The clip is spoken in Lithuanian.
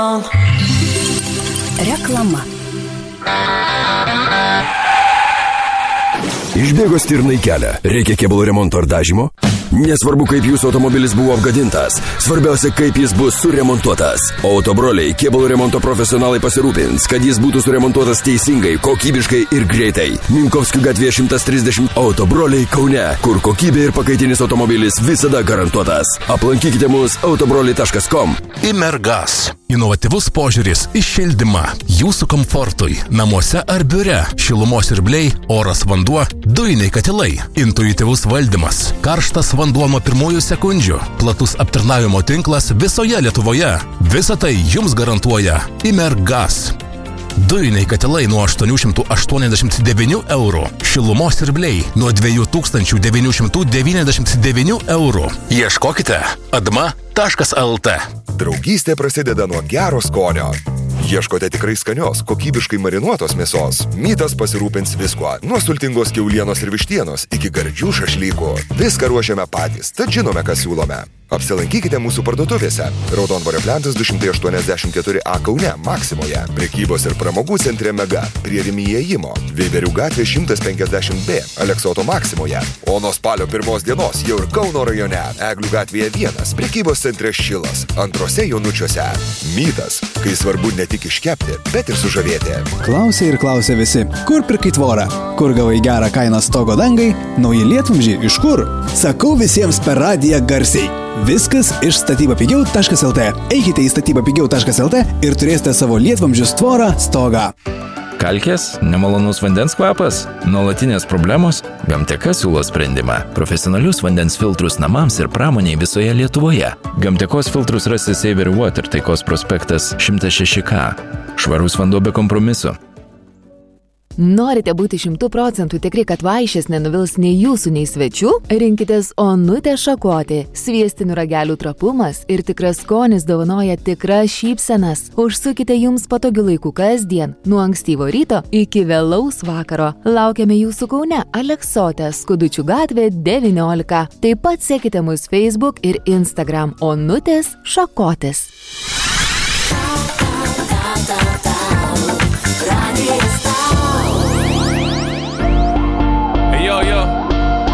Reklama. Išbėgo stirnai kelią. Reikia kėbulo remonto ar dažymo? Nesvarbu, kaip jūsų automobilis buvo apgadintas. Svarbiausia, kaip jis bus suremontuotas. Autobroliai kėbulo remonto profesionalai pasirūpins, kad jis būtų suremontuotas teisingai, kokybiškai ir greitai. Minkovskių gatvėje 130 Autobroliai Kaune, kur kokybė ir pakaitinis automobilis visada garantuotas. Aplankykite mus autobroliai.com. Imergas. Inovatyvus požiūris į šildymą. Jūsų komfortui. Namuose ar biure. Šilumos siurbliai, oras vanduo, dujiniai katilai. Intuityvus valdymas. Karštas vanduo nuo pirmųjų sekundžių. Platus aptarnavimo tinklas visoje Lietuvoje. Visą tai jums garantuoja Imergas. Dujiniai katilai nuo 889 eurų. Šilumos siurbliai nuo 2999 eurų. Ieškokite adma.lt. Draugystė prasideda nuo gero skonio. Ieškote tikrai skanios, kokybiškai marinuotos mėsos. Mytas pasirūpins viskuo. Nuo sultingos kiaulienos ir vištienos iki gardžių šašlykų. Viską ruošiame patys, tad žinome, ką siūlome. Apsilankykite mūsų parduotuvėse. Raudondvario plentas 284A Kaune, Maksimoje. Prekybos ir pramogų centre Mega, prie Rimi įėjimo. Veiverių gatvė 150B, Aleksoto Maksimoje. O nuo spalio 1 dienos jau ir Kauno rajone. Eglių gatvėje 1, prekybos centre Šilas. Antrose Jonučiuose. Mytas, kai svarbu ne tik iškepti, bet ir sužavėti. Klausia ir klausia visi, kur pirkai tvorą? Kur gavai gerą kainą stogo dangai? Nauji lietvamzdžiai iš kur? Sakau visiems per radiją garsiai. Viskas iš statybapigiau.lt. Eikite į statybapigiau.lt ir turėsite savo lietvamzdžius tvorą, stogą. Kalkės, nemalonus vandens kvapas, nuolatinės problemos, Gamteka siūlo sprendimą. Profesionalius vandens filtrus namams ir pramoniai visoje Lietuvoje. Gamtekos filtrus rasi Saver Water, Taikos prospektas 106K. Švarus vanduo be kompromiso. Norite būti 100% tikri, kad vaišės nenuvils nei jūsų, nei svečių? Rinkitės Onutę šakotį. Sviestinių ragelių trapumas ir tikras skonis dovanoja tikras šypsenas. Užsukite jums patogiu laiku kasdien, nuo ankstyvo ryto iki vėlaus vakaro. Laukiame jūsų Kaune, Aleksote, Skudučių gatvė 19. Taip pat sekite mus Facebook ir Instagram Onutės šakotis.